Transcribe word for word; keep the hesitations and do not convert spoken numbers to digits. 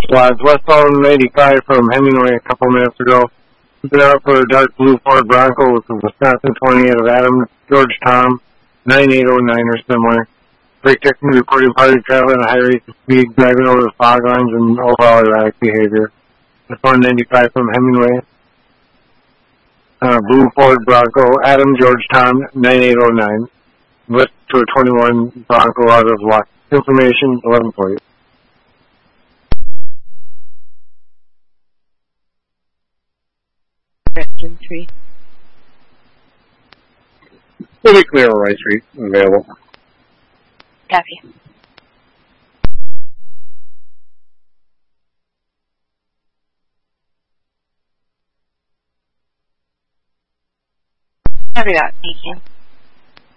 Squads, westbound eighty-five from Hemingway a couple minutes ago. Keep it out for a dark blue Ford Bronco with a Wisconsin twenty out of Adams, George Tom, nine eight oh nine or similar. Brake technical reporting party traveling at a high rate of speed, driving over the fog lines and overall erratic behavior. Westbound ninety-five from Hemingway. Uh, blue Ford Bronco, Adam, George Tom, nine eight oh nine. West to a twenty-one Bronco out of Lock. Information, eleven forty. Direction three. Fully clear on Rice Street, available. Copy. Copy that, thank you.